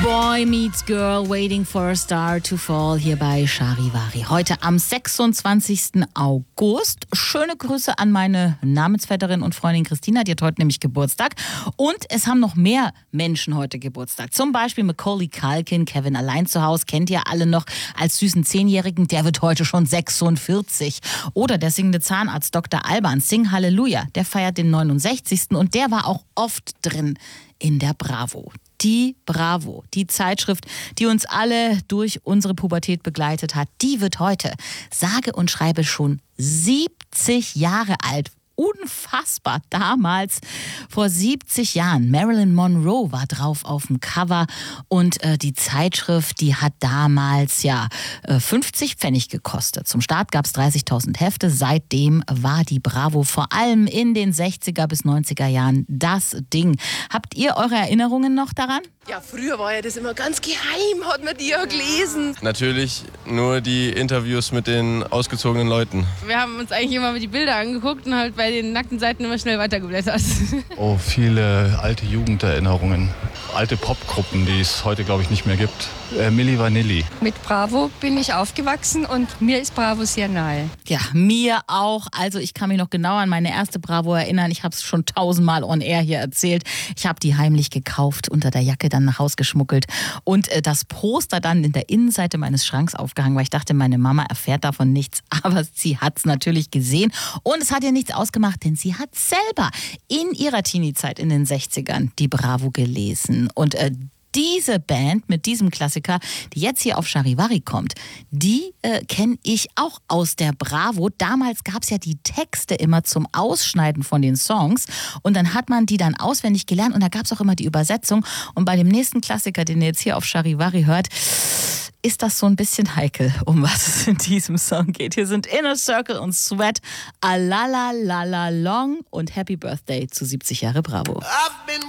Boy Meets Girl, Waiting for a Star to Fall hier bei Charivari. Heute am 26. August. Schöne Grüße an meine Namensvetterin und Freundin Christina, die hat heute nämlich Geburtstag. Und es haben noch mehr Menschen heute Geburtstag. Zum Beispiel Macaulay Culkin, Kevin allein zu Hause, kennt ihr alle noch als süßen 10-Jährigen. Der wird heute schon 46. Oder der singende Zahnarzt Dr. Alban, Sing Halleluja, der feiert den 69. Und der war auch oft drin in der Bravo. Die Bravo, die Zeitschrift, die uns alle durch unsere Pubertät begleitet hat, die wird heute, sage und schreibe, schon 70 Jahre alt. Unfassbar, damals, vor 70 Jahren. Marilyn Monroe war drauf auf dem Cover und die Zeitschrift, die hat damals 50 Pfennig gekostet. Zum Start gab es 30.000 Hefte. Seitdem war die Bravo vor allem in den 60er bis 90er Jahren das Ding. Habt ihr eure Erinnerungen noch daran? Ja, früher war ja das immer ganz geheim, hat man die ja gelesen. Natürlich nur die Interviews mit den ausgezogenen Leuten. Wir haben uns eigentlich immer die Bilder angeguckt und halt bei den nackten Seiten immer schnell weitergeblättert. Oh, viele alte Jugenderinnerungen. Alte Popgruppen, die es heute, glaube ich, nicht mehr gibt. Milli Vanilli. Mit Bravo bin ich aufgewachsen und mir ist Bravo sehr nahe. Ja, mir auch. Also ich kann mich noch genau an meine erste Bravo erinnern. Ich habe es schon 1000-mal on air hier erzählt. Ich habe die heimlich gekauft, unter der Jacke dann nach Haus geschmuggelt und das Poster dann in der Innenseite meines Schranks aufgehangen, weil ich dachte, meine Mama erfährt davon nichts. Aber sie hat es natürlich gesehen und es hat ihr nichts ausgemacht, denn sie hat selber in ihrer Teenie-Zeit in den 60ern die Bravo gelesen. Und diese Band mit diesem Klassiker, die jetzt hier auf Charivari kommt, die kenne ich auch aus der Bravo. Damals gab es ja die Texte immer zum Ausschneiden von den Songs und dann hat man die dann auswendig gelernt und da gab es auch immer die Übersetzung. Und bei dem nächsten Klassiker, den ihr jetzt hier auf Charivari hört, ist das so ein bisschen heikel, um was es in diesem Song geht. Hier sind Inner Circle und Sweat, A La La La La Long und Happy Birthday zu 70 Jahre Bravo. I've been